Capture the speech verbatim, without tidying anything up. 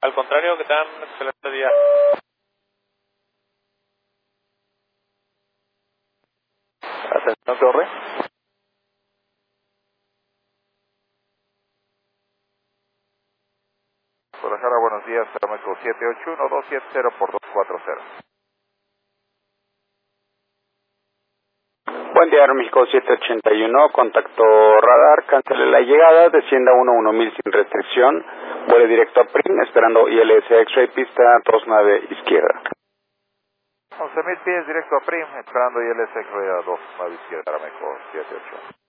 Al contrario, que tengan un excelente día. Atención, torre. Guadalajara, buenos días, Aeroméxico siete ocho uno dos siete cero por dos cuatro cero. Buen día, Aeroméxico siete ochenta y uno, contacto radar, cancele la llegada, descienda uno uno mil sin restricción, vuele directo a Prim, esperando I L S X-Ray, pista dos nueve izquierda. once mil pies directo a Prim, esperando I L S X-Ray a dos nueve izquierda, Aeroméxico siete ocho.